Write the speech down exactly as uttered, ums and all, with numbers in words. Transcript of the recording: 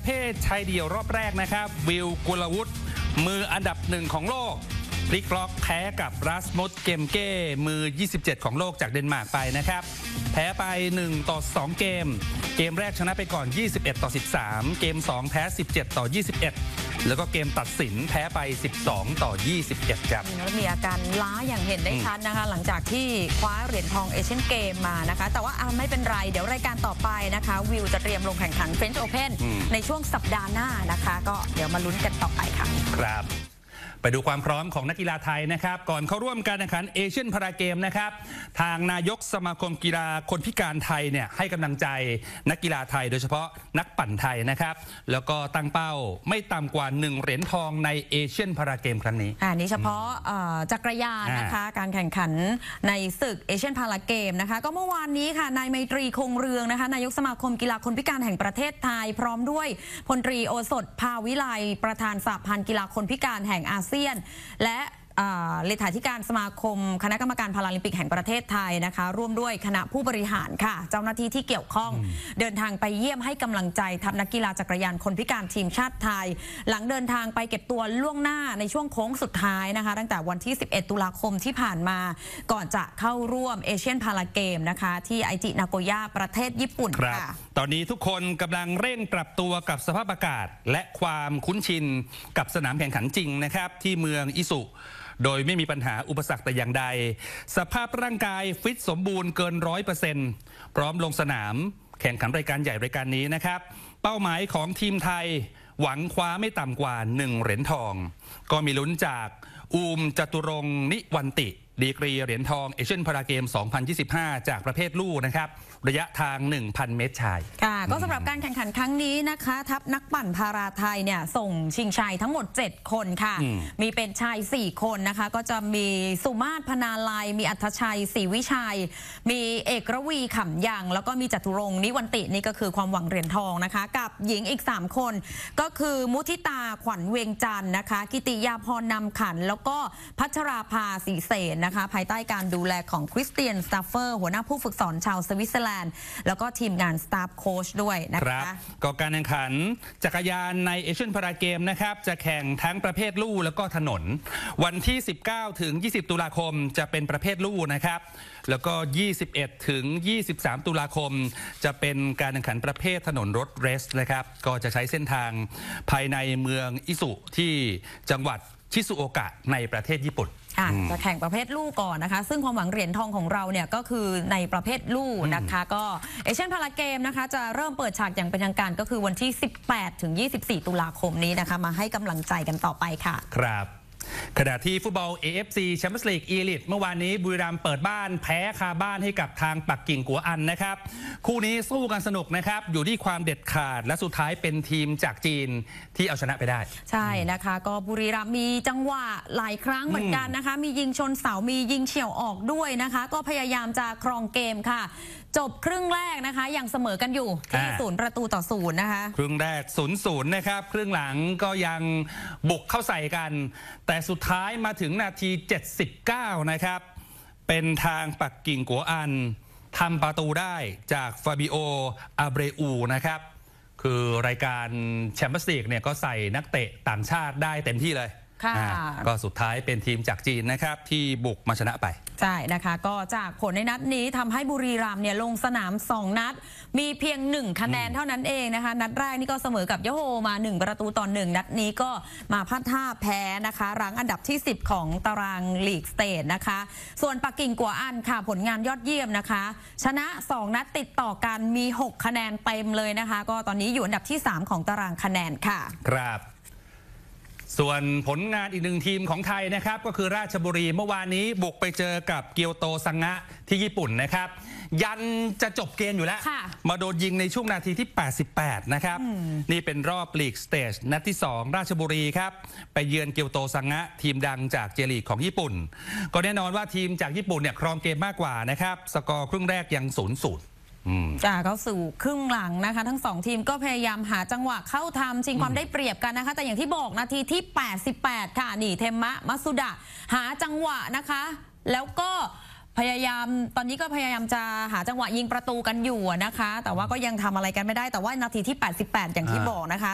ภทชายเดี่ยวรอบแรกนะครับวิลกุลวุฒิมืออันดับหนึ่งของโลกพลิกล็อกแพ้กับรัสมุสเกมเก้มือยี่สิบเจ็ดของโลกจากเดนมาร์กไปนะครับแพ้ไปหนึ่งต่อสองเกมเกมแรกชนะไปก่อนยี่สิบเอ็ดต่อสิบสามเกมสองแพ้สิบเจ็ดต่อยี่สิบเอ็ดแล้วก็เกมตัดสินแพ้ไปสิบสองต่อยี่สิบเอ็ดครับมีอาการล้าอย่างเห็นได้ชัดนะคะหลังจากที่คว้าเหรียญทองเอเชียนเกมมานะคะแต่ว่าไม่เป็นไรเดี๋ยวรายการต่อไปนะคะวิวจะเตรียมลงแข่งขัน French Open ในช่วงสัปดาห์หน้านะคะก็เดี๋ยวมาลุ้นกันต่อไปค่ะครับไปดูความพร้อมของนักกีฬาไทยนะครับก่อนเข้าร่วมการแข่งขันเอเชียนพาราเกมนะครับทางนายกสมาคมกีฬาคนพิการไทยเนี่ยให้กำลังใจนักกีฬาไทยโดยเฉพาะนักปั่นไทยนะครับแล้วก็ตั้งเป้าไม่ต่ำกว่าหนึ่งเหรียญทองในเอเชียนพาราเกมครั้งนี้อันนี้เฉพาะจักรยานนะคะการแข่งขันในศึกเอเชียนพาราเกมนะคะก็เมื่อวานนี้ค่ะนายไมตรีคงเรืองนะคะนายกสมาคมกีฬาคนพิการแห่งประเทศไทยพร้อมด้วยพลตรีโอสถภาวิไลประธานสหพันธ์กีฬาคนพิการแห่งอาเซียนและเลขาธิการสมาคมคณะกรรมการพาราลิมปิกแห่งประเทศไทยนะคะร่วมด้วยคณะผู้บริหารค่ะเจ้าหน้าที่ที่เกี่ยวข้องเดินทางไปเยี่ยมให้กำลังใจทัพนักกีฬาจักรยานคนพิการทีมชาติไทยหลังเดินทางไปเก็บตัวล่วงหน้าในช่วงโค้งสุดท้ายนะคะตั้งแต่วันที่สิบเอ็ดตุลาคมที่ผ่านมาก่อนจะเข้าร่วมเอเชียนพาราเกมนะคะที่ไอจินาโกย่าประเทศญี่ปุ่นค่ะตอนนี้ทุกคนกำลังเร่งปรับตัวกับสภาพอากาศและความคุ้นชินกับสนามแข่งขันจริงนะครับที่เมืองอิสุโดยไม่มีปัญหาอุปสรรคแต่อย่างใดสภาพร่างกายฟิตสมบูรณ์เกินร้อยเปอร์เซ็นต์พร้อมลงสนามแข่งขันรายการใหญ่รายการนี้นะครับเป้าหมายของทีมไทยหวังคว้าไม่ต่ำกว่าหนึ่งเหรียญทองก็มีลุ้นจากอูมจตุรงค์นิวันติดีกรีเหรียญทองเอเชียนพาราเกมสองพันยี่สิบห้าจากประเภทลู่นะครับระยะทาง หนึ่งพัน เมตรชายค่ะก็สำหรับการแข่งขันครั้งนี้นะคะทัพนักปั่นพาราไทยเนี่ยส่งชิงชัยทั้งหมดเจ็ดคนค่ะมีเป็นชายสี่คนนะคะก็จะมีสุมาศพนาลัยมีอัธชัยศรีวิชัยมีเอกระวีขำยังแล้วก็มีจตุรงค์นิวันตินี่ก็คือความหวังเหรียญทองนะคะกับหญิงอีกสามคนก็คือมุทิตาขวัญเวียงจันทร์นะคะกิติยาพรนำขันแล้วก็พัชราภาศรีเสนนะคะภายใต้การดูแลของคริสเตียนสตาฟเฟอร์หัวหน้าผู้ฝึกสอนชาวสวิตเซอร์แลนด์แล้วก็ทีมงานสตาฟโค้ชด้วยนะคะก็การแข่งขันจักรยานในเอเชียนพาราเกมนะครับจะแข่งทั้งประเภทลู่แล้วก็ถนนวันที่สิบเก้าถึงยี่สิบตุลาคมจะเป็นประเภทลู่นะครับแล้วก็ยี่สิบเอ็ดถึงยี่สิบสามตุลาคมจะเป็นการแข่งขันประเภทถนนรถเรสนะครับก็จะใช้เส้นทางภายในเมืองอิสุที่จังหวัดชิซุโอกะในประเทศญี่ปุ่นจะแข่งประเภทลู่ก่อนนะคะซึ่งความหวังเหรียญทองของเราเนี่ยก็คือในประเภทลู่นะคะก็เอเชียนพาราเกมนะคะจะเริ่มเปิดฉากอย่างเป็นทางการก็คือวันที่สิบแปดถึงยี่สิบสี่ตุลาคมนี้นะคะมาให้กำลังใจกันต่อไปค่ะครับขณะที่ฟุตบอล เอ เอฟ ซี Champions League Elite เมื่อวานนี้บุรีรัมย์เปิดบ้านแพ้คาบ้านให้กับทางปักกิ่งกัวอันนะครับคู่นี้สู้กันสนุกนะครับอยู่ที่ความเด็ดขาดและสุดท้ายเป็นทีมจากจีนที่เอาชนะไปได้ใช่นะคะก็บุรีรัมย์มีจังหวะหลายครั้งเหมือนกันนะคะมียิงชนเสามียิงเฉี่ยวออกด้วยนะคะก็พยายามจะครองเกมค่ะจบครึ่งแรกนะคะยังเสมอกันอยู่ที่ศูนย์ประตูต่อศูนย์นะคะครึ่งแรกศูนย์ศูนย์นะครับครึ่งหลังก็ยังบุกเข้าใส่กันแต่สุดท้ายมาถึงนาทีเจ็ดสิบเก้านะครับเป็นทางปักกิ่งกัวอันทำประตูได้จากฟาบิโออาเบรอูนะครับคือรายการแชมเปี้ยนส์ลีกเนี่ยก็ใส่นักเตะต่างชาติได้เต็มที่เลยก็สุดท้ายเป็นทีมจากจีนนะครับที่บุกมาชนะไปใช่นะคะก็จากผลในนัดนี้ทำให้บุรีรัมย์เนี่ยลงสนามสองนัดมีเพียงหนึ่งคะแนนเท่านั้นเองนะคะนัดแรกนี่ก็เสมอกับยะโฮมาหนึ่งประตูต่อหนึ่งนัดนี้ก็มาพลาดท่าแพ้นะคะรั้งอันดับที่สิบของตารางลีกสเตทนะคะส่วนปักกิ่งกัวอันค่ะผลงานยอดเยี่ยมนะคะชนะสองนัดติดต่อกันมีหกคะแนนเต็มเลยนะคะก็ตอนนี้อยู่อันดับที่สามของตารางคะแนนค่ะครับส่วนผลงานอีกหนึ่งทีมของไทยนะครับก็คือราชบุรีเมื่อวานนี้บุกไปเจอกับเกียวโตซังงะที่ญี่ปุ่นนะครับยันจะจบเกมอยู่แล้วมาโดนยิงในช่วงนาทีที่แปดสิบแปดนะครับนี่เป็นรอบลีกสเตจนัดที่สองราชบุรีครับไปเยือนเกียวโตซังงะทีมดังจากเจลีกของญี่ปุ่นก็แน่นอนว่าทีมจากญี่ปุ่นเนี่ยครองเกมมากกว่านะครับสกอร์ครึ่งแรกยังศูนย์ศูนย์จะเข้าสู่ครึ่งหลังนะคะทั้งสองทีมก็พยายามหาจังหวะเข้าทำชิงความได้เปรียบกันนะคะแต่อย่างที่บอกนาทีที่แปดสิบแปดค่ะนี่เทมะมัสุดะหาจังหวะนะคะแล้วก็พยายามตอนนี้ก็พยายามจะหาจังหวะยิงประตูกันอยู่นะคะแต่ว่าก็ยังทำอะไรกันไม่ได้แต่ว่านาทีที่แปดสิบแปดอย่างที่บอกนะคะ